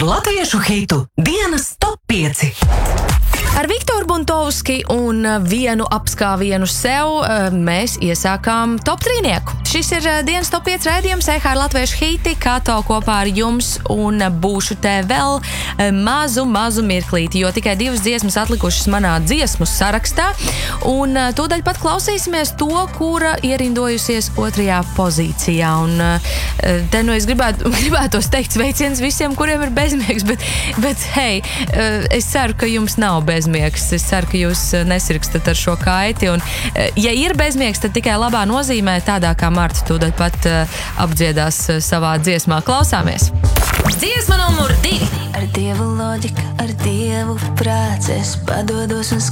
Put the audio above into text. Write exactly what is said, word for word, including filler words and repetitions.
latviešu hitu dienas top pieci. Ar Viktoru Buntovski un vienu apskāvienu sev mēs iesākām top trīnieku. Šis ir dienas top pieci raidījums E H R latviešu hiti, kā to kopā ar jums un būšu te vēl mazu, mazu mirklīti, jo tikai divas dziesmas atlikušas manā dziesmu sarakstā, un tūdaļ pat klausīsimies to, kura ierindojusies otrajā pozīcijā. Un te nu es gribētu, gribētos teikt sveiciens visiem, kuriem ir bezmiegs, bet, bet hei, es ceru, ka jums nav bezmiegs. Es ceru, ka jūs nesirkstat ar šo kaiti, un ja ir bezmiegs, tad tikai labā nozīmē, tādā kā Marta tūdaļ pat apdziedās savā dziesmā. Klausāmies! Dziesma numur divi. Ar dievu loģika, ar dievu prāts, es padodos un